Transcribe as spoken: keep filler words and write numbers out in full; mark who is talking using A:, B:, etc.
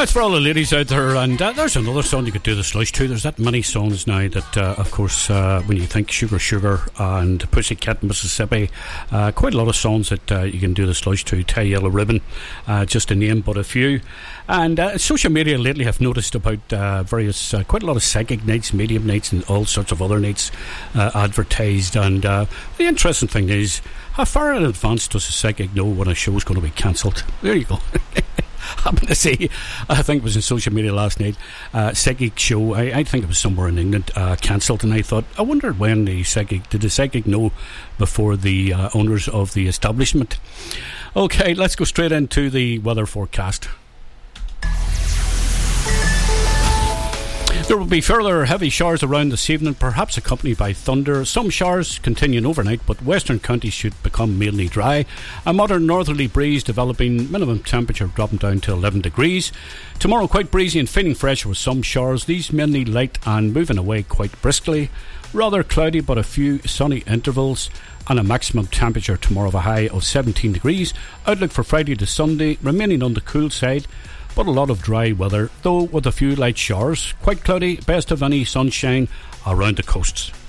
A: That's for all the ladies out there, and uh, there's another song you could do the slush to. There's that many songs now that, uh, of course, uh, when you think Sugar Sugar and Pussycat Mississippi, uh, quite a lot of songs that uh, you can do the slush to. Tie Yellow Ribbon, uh, just to name but a few. And uh, social media lately have noticed about uh, various, uh, quite a lot of psychic nights, medium nights, and all sorts of other nights uh, advertised. And uh, the interesting thing is, how far in advance does a psychic know when a show is going to be cancelled? There you go. Happened to see, I think it was in social media last night, uh, psychic show, I, I think it was somewhere in England, uh, cancelled, and I thought, I wondered when the psychic, did the psychic know before the uh, owners of the establishment? Okay, let's go straight into the weather forecast. There will be further heavy showers around this evening, perhaps accompanied by thunder. Some showers continuing overnight, but western counties should become mainly dry. A moderate northerly breeze developing, minimum temperature dropping down to eleven degrees. Tomorrow quite breezy and feeling fresh with some showers, these mainly light and moving away quite briskly. Rather cloudy but a few sunny intervals, and a maximum temperature tomorrow of a high of seventeen degrees. Outlook for Friday to Sunday remaining on the cool side, but a lot of dry weather, though with a few light showers. Quite cloudy, best of any sunshine around the coasts.